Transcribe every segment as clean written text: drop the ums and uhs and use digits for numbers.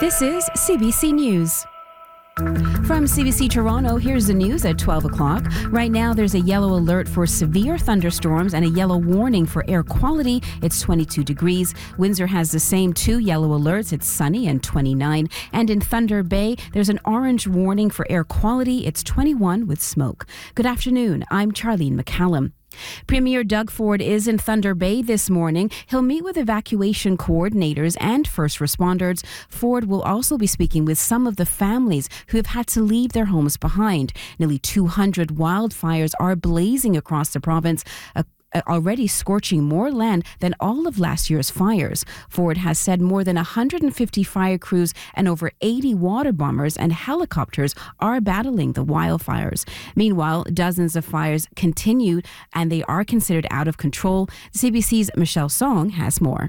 This is CBC News. From CBC Toronto, here's the news at 12 o'clock. Right now, there's a yellow alert for severe thunderstorms and a yellow warning for air quality. It's 22 degrees. Windsor has the same two yellow alerts. It's sunny and 29. And in Thunder Bay, there's an orange warning for air quality. It's 21 with smoke. Good afternoon. I'm Charlene McCallum. Premier Doug Ford is in Thunder Bay this morning. He'll meet with evacuation coordinators and first responders. Ford will also be speaking with some of the families who have had to leave their homes behind. Nearly 200 wildfires are blazing across the province, already scorching more land than all of last year's fires. Ford has said more than 150 fire crews and over 80 water bombers and helicopters are battling the wildfires. Meanwhile, dozens of fires continue and they are considered out of control. CBC's Michelle Song has more.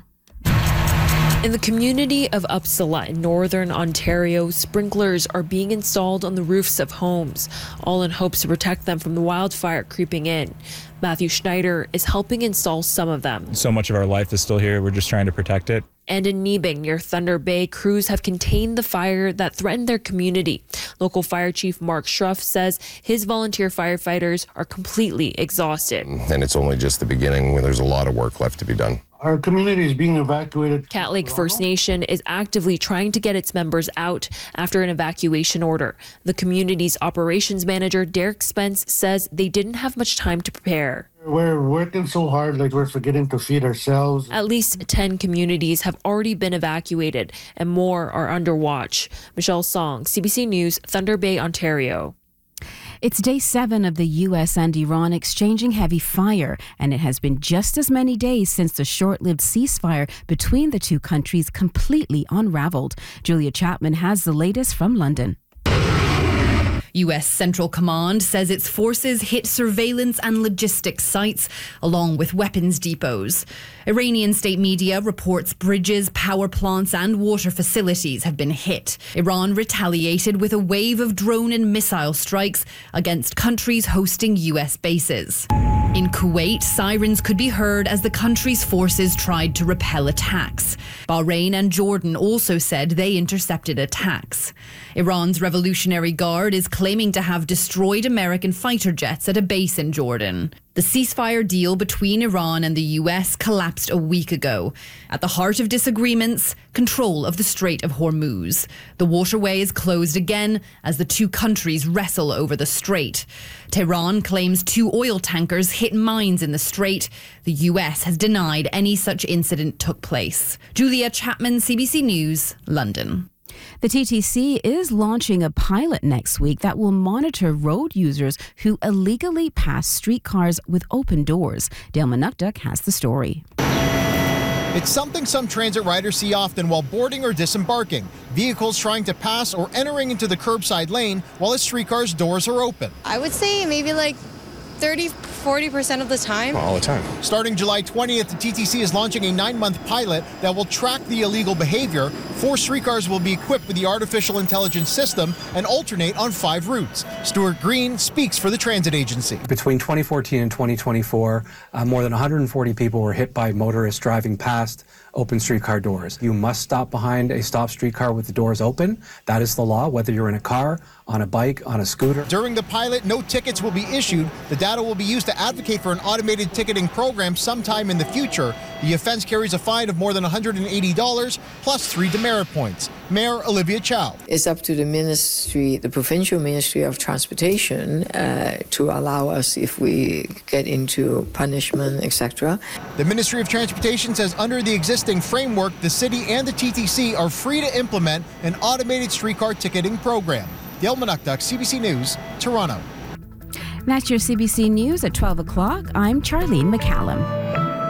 In the community of Uppsala in northern Ontario, sprinklers are being installed on the roofs of homes, all in hopes to protect them from the wildfire creeping in. Matthew Schneider is helping install some of them. So much of our life is still here. We're just trying to protect it. And in Nebing, near Thunder Bay, crews have contained the fire that threatened their community. Local Fire Chief Mark Schruff says his volunteer firefighters are completely exhausted. And it's only just the beginning when there's a lot of work left to be done. Our community is being evacuated. Cat Lake First Nation is actively trying to get its members out after an evacuation order. The community's operations manager, Derek Spence, says they didn't have much time to prepare. We're working so hard, like we're forgetting to feed ourselves. At least 10 communities have already been evacuated and more are under watch. Michelle Song, CBC News, Thunder Bay, Ontario. It's day 7 of the U.S. and Iran exchanging heavy fire, and it has been just as many days since the short-lived ceasefire between the two countries completely unraveled. Julia Chapman has the latest from London. U.S. Central Command says its forces hit surveillance and logistics sites, along with weapons depots. Iranian state media reports bridges, power plants and water facilities have been hit. Iran retaliated with a wave of drone and missile strikes against countries hosting U.S. bases. In Kuwait, sirens could be heard as the country's forces tried to repel attacks. Bahrain and Jordan also said they intercepted attacks. Iran's Revolutionary Guard is claiming to have destroyed American fighter jets at a base in Jordan. The ceasefire deal between Iran and the U.S. collapsed a week ago. At the heart of disagreements, control of the Strait of Hormuz. The waterway is closed again as the two countries wrestle over the strait. Tehran claims 2 oil tankers hit mines in the strait. The U.S. has denied any such incident took place. Julia Chapman, CBC News, London. The TTC is launching a pilot next week that will monitor road users who illegally pass streetcars with open doors. Dale Manukduk has the story. It's something some transit riders see often while boarding or disembarking. Vehicles trying to pass or entering into the curbside lane while a streetcar's doors are open. I would say maybe like 30-40% of the time. All the time. Starting July 20th, the TTC is launching a 9-month pilot that will track the illegal behavior. 4 streetcars will be equipped with the artificial intelligence system and alternate on 5 routes. Stuart Green speaks for the transit agency. Between 2014 and 2024, more than 140 people were hit by motorists driving past open streetcar doors. You must stop behind a stopped streetcar with the doors open. That is the law, whether you're in a car, on a bike, on a scooter. During the pilot, no tickets will be issued. The data will be used to advocate for an automated ticketing program sometime in the future. The offense carries a fine of more than $180 plus 3 demerit points. Mayor Olivia Chow. It's up to the ministry, the provincial Ministry of Transportation, to allow us if we get into punishment, etc. The Ministry of Transportation says under the existing framework, the city and the TTC are free to implement an automated streetcar ticketing program. Dale Manukduk, CBC News, Toronto. That's your CBC News at 12 o'clock. I'm Charlene McCallum.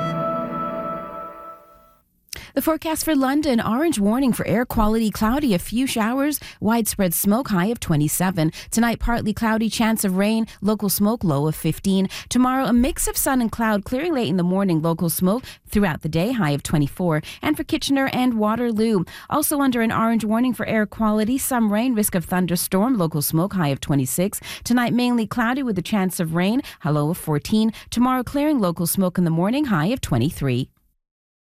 The forecast for London, orange warning for air quality, cloudy, a few showers, widespread smoke, high of 27. Tonight, partly cloudy, chance of rain, local smoke, low of 15. Tomorrow, a mix of sun and cloud, clearing late in the morning, local smoke throughout the day, high of 24. And for Kitchener and Waterloo, also under an orange warning for air quality, some rain, risk of thunderstorm, local smoke, high of 26. Tonight, mainly cloudy with a chance of rain, a low of 14. Tomorrow, clearing, local smoke in the morning, high of 23.